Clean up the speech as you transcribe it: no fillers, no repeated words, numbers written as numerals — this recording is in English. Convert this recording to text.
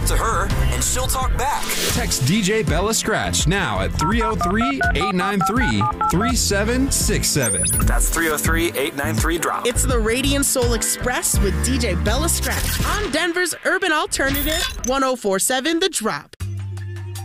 to her, and she'll talk back. Text DJ Bella Scratch now at 303-893-3767. That's 303-893-DROP. It's the Radiant Soul Express with DJ Bella Scratch on Denver's Urban Alternative 104.7 The Drop.